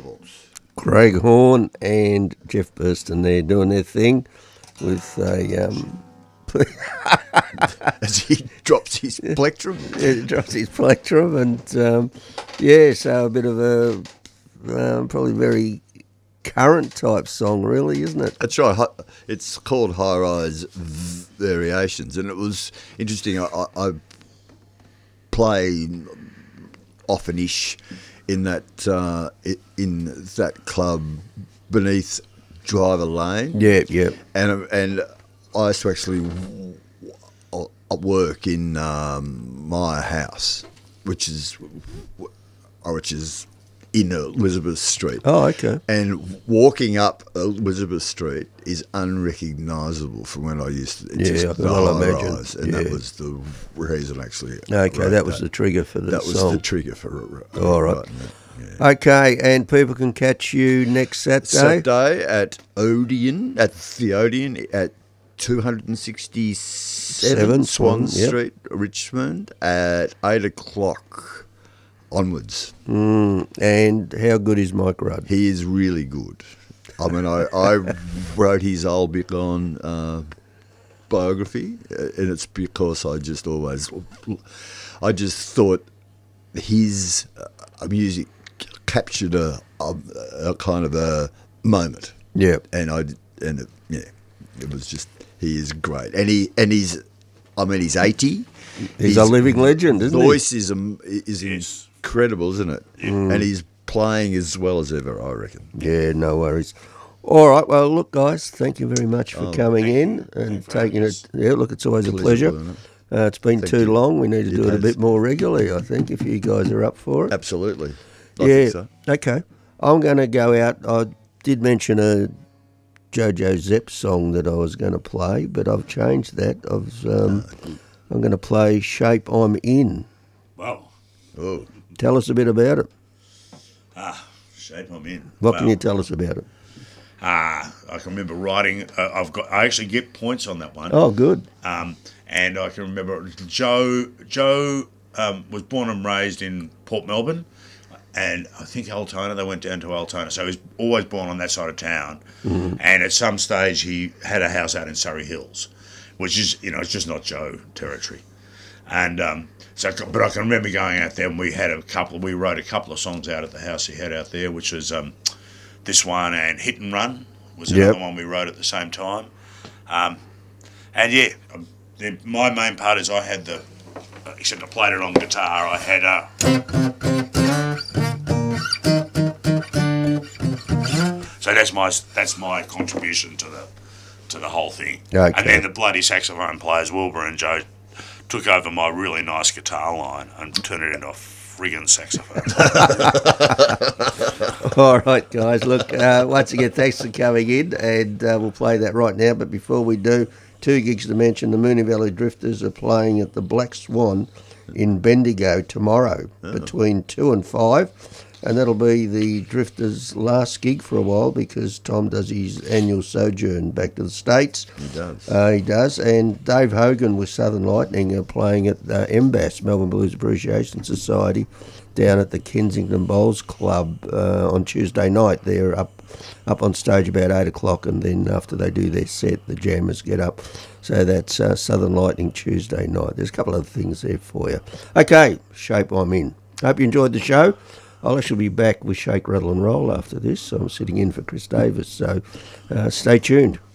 Waltz. Craig Horn and Jeff Burston there doing their thing with a... As he drops his plectrum. Yeah, he drops his plectrum and, so a bit of a probably very current type song, really, isn't it? That's right. It's called High Rise Variations, and it was interesting. I play often-ish in that club beneath Driver Lane. Yeah. And I used to actually work in my house, which is in Elizabeth Street. Oh, okay. And walking up Elizabeth Street is unrecognisable from when I used to. I can well imagine. And that was the reason, actually. Okay, that was the trigger for the song. That was the trigger for all right. Yeah. Okay, and people can catch you next Saturday? Saturday at Odeon, at the Odeon, at 267 Swan Street, Richmond, at 8 o'clock onwards. And how good is Mike Rudd? He is really good. I mean, I wrote his I'll Be Gone biography, and it's because I just thought his music captured a kind of a moment. Yeah. It was just, he is great. And he's 80. He's a living legend, isn't he? Voice is incredible, isn't it? And he's playing as well as ever, I reckon. Yeah, no worries. All right, well, look, guys, thank you very much for coming in and taking it. Yeah, look, it's always a pleasure. It's been too long. We need to do it a bit more regularly, I think, if you guys are up for it. Absolutely. I think so. Okay. I'm going to go out. I did mention a Jojo Zepp song that I was going to play, but I've changed that. I'm going to play Shape I'm In. Wow. Oh. Tell us a bit about it. Shape I'm In. What can you tell us about it? I can remember writing. I actually get points on that one. Oh, good. And I can remember Joe was born and raised in Port Melbourne, and I think Altona. They went down to Altona, so he was always born on that side of town. Mm-hmm. And at some stage, he had a house out in Surrey Hills, which is, it's just not Joe territory. And but I can remember going out there, and we wrote a couple of songs out at the house he had out there, which was this one and Hit and Run was another one we wrote at the same time. My main part is I had except I played it on guitar, I had so that's my contribution to the whole thing. Okay. And then the bloody saxophone players, Wilbur and Joe, took over my really nice guitar line and turned it into a friggin' saxophone. All right, guys. Look, once again, thanks for coming in, and we'll play that right now. But before we do, 2 gigs to mention. The Moonee Valley Drifters are playing at the Black Swan in Bendigo tomorrow between 2 and 5. And that'll be the Drifters' last gig for a while because Tom does his annual sojourn back to the States. He does. He does. And Dave Hogan with Southern Lightning are playing at MBAS, Melbourne Blues Appreciation Society, down at the Kensington Bowls Club on Tuesday night. They're up on stage about 8 o'clock, and then after they do their set, the jammers get up. So that's Southern Lightning Tuesday night. There's a couple of things there for you. Okay, Shape I'm In. Hope you enjoyed the show. I'll actually be back with Shake, Rattle and Roll after this. So I'm sitting in for Chris Davis. So stay tuned.